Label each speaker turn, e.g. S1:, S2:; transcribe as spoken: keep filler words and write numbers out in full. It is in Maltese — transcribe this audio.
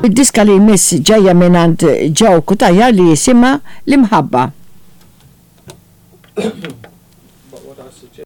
S1: Id-diska li jmiss ġejja minant Joe Kutajja li jisimha l-imħabba.